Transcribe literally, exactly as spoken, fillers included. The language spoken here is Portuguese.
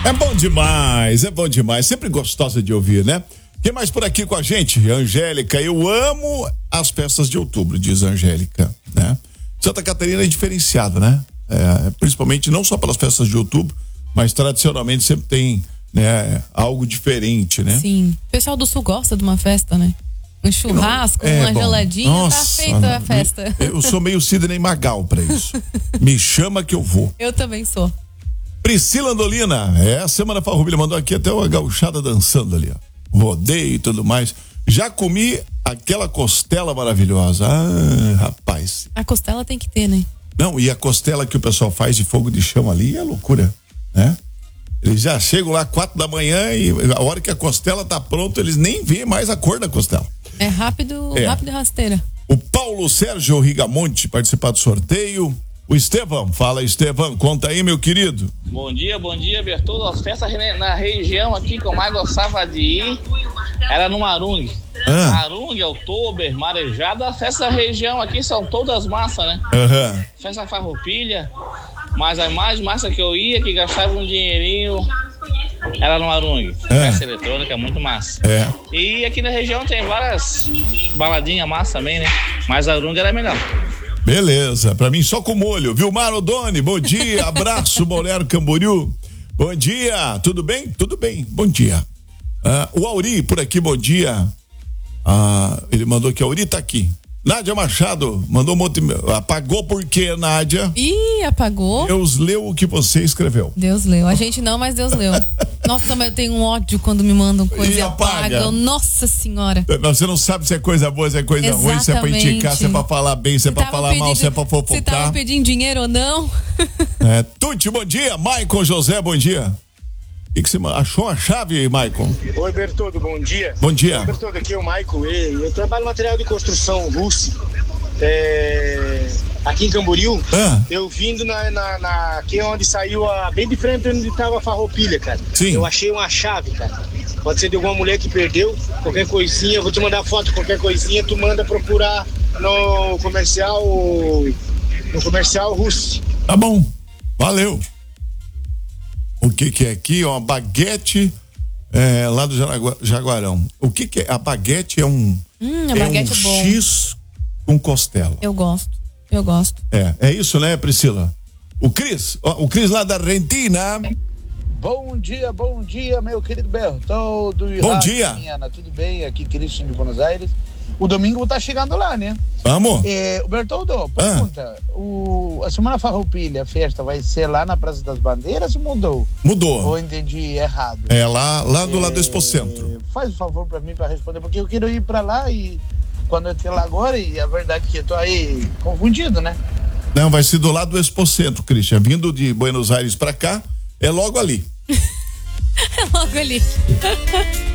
É bom demais, é bom demais. Sempre gostosa de ouvir, né? Quem mais por aqui com a gente? Angélica, eu amo as festas de outubro, diz a Angélica, né? Santa Catarina é diferenciada, né? É, principalmente não só pelas festas de outubro, mas tradicionalmente sempre tem, né, algo diferente, né? Sim. O pessoal do sul gosta de uma festa, né? Um churrasco, é, uma bom. geladinha, Nossa, tá feita a festa. Eu sou meio Sidney Magal pra isso. Me chama que eu vou. Eu também sou. Priscila Andolina, é, a Semana Farroupilha mandou aqui até uma gauchada dançando ali, ó. Rodeio e tudo mais. Já comi aquela costela maravilhosa. Ah, rapaz. A costela tem que ter, né? Não, e a costela que o pessoal faz de fogo de chão ali é loucura, né? Eles já chegam lá quatro da manhã e a hora que a costela tá pronta, eles nem vêem mais a cor da costela. É rápido, é. rápido e rasteira. O Paulo Sérgio Rigamonte participar do sorteio. O Estevão, fala Estevão, conta aí, meu querido. Bom dia, bom dia, Bertoldo. As festas na região aqui que eu mais gostava de ir era no Marung. Ah. Marung, Outubro, Marejada, as festas da região aqui são todas massas, né? Uhum. Festa Farroupilha, mas a mais massa que eu ia, que gastava um dinheirinho, era no Marung. É. Festa eletrônica, muito massa. É. E aqui na região tem várias baladinhas massas também, né? Mas a Marung era melhor. Beleza, pra mim só com molho. Vilmar Odoni, bom dia, abraço, Balneário Camboriú. Bom dia, tudo bem? Tudo bem, bom dia. Ah, o Auri por aqui, bom dia. Ah, ele mandou que a Auri tá aqui. Nádia Machado mandou um monte. Apagou por quê, Nádia? Ih, apagou. Deus leu o que você escreveu. Deus leu. A gente não, mas Deus leu. Nossa, também eu tenho um ódio quando me mandam coisa e apagam. Nossa senhora. Você não sabe se é coisa boa, se é coisa Exatamente. ruim, se é pra indicar, se é pra falar bem, se é pra falar pedindo, mal, se é pra fofocar. Se tava pedindo dinheiro ou não. É, Tuti, bom dia. Maicon José, bom dia. O que, que você achou a chave, Maicon? Oi, Bertoldo, bom dia. Bom dia. Oi, Bertoldo, aqui é o Maicon. Eu trabalho material de construção russo. É, aqui em Camboriú. Ah. Eu vindo na, na, na aqui onde saiu a, bem de frente onde estava a Farroupilha, cara. Sim. Eu achei uma chave, cara. Pode ser de alguma mulher que perdeu. Qualquer coisinha, eu vou te mandar foto. Qualquer coisinha, tu manda procurar no comercial, no comercial russo. Tá bom. Valeu. O que que é aqui? Uma baguete é, lá do Jaguarão. O que que é? A baguete é um, hum, a é baguete um é bom. X com costela. Eu gosto, eu gosto. É, é isso, né, Priscila? O Cris, o Cris lá da Argentina. Bom dia, bom dia, meu querido Bertoldo. Bom dia. Minha, tudo bem? Aqui, Cristian de Buenos Aires. O domingo tá chegando lá, né? Vamos. É, o Bertoldo, pergunta, ah. o, a Semana Farroupilha, a festa vai ser lá na Praça das Bandeiras ou mudou? Mudou. Ou entendi errado? É, lá, lá do é, lado do Expocentro. Faz um favor pra mim pra responder, porque eu quero ir pra lá e quando eu estiver lá agora, e a verdade é que eu tô aí confundido, né? Não, vai ser do lado do Expocentro, Cristian. Vindo de Buenos Aires pra cá, é logo ali. É logo ali.